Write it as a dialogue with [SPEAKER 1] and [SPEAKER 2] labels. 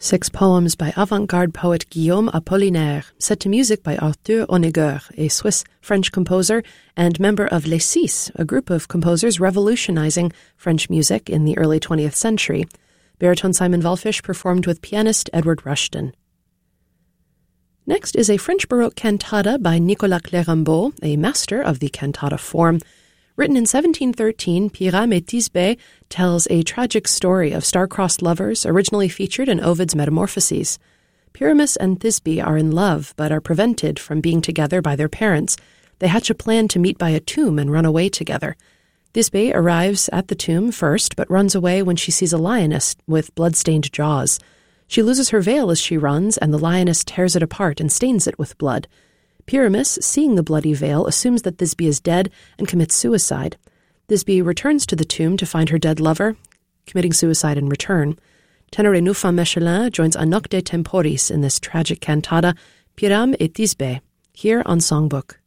[SPEAKER 1] 6 poems by avant-garde poet Guillaume Apollinaire, set to music by Arthur Honegger, a Swiss-French composer and member of Les Six, a group of composers revolutionizing French music in the early 20th century. Baritone Simon Wallfisch performed with pianist Edward Rushton. Next is a French Baroque cantata by Nicolas Clérambault, a master of the cantata form. Written in 1713, Pyrame et Thisbe tells a tragic story of star-crossed lovers originally featured in Ovid's Metamorphoses. Pyramus and Thisbe are in love, but are prevented from being together by their parents. They hatch a plan to meet by a tomb and run away together. Thisbe arrives at the tomb first, but runs away when she sees a lioness with blood-stained jaws. She loses her veil as she runs, and the lioness tears it apart and stains it with blood. Pyramus, seeing the bloody veil, assumes that Thisbe is dead and commits suicide. Thisbe returns to the tomb to find her dead lover, committing suicide in return. Tenor Nufin Mechelin joins Anouk de Temporis in this tragic cantata, Pyrame et Thisbe, here on Songbook.